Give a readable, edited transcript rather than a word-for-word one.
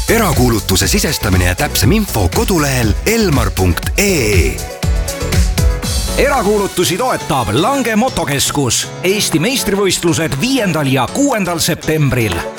erakuulutuse sisestamine ja täpsem info kodulehel elmar.ee. Erakuulutusi toetab Lange Motokeskus. Eesti meistrivõistlused 5. ja 6. septembril.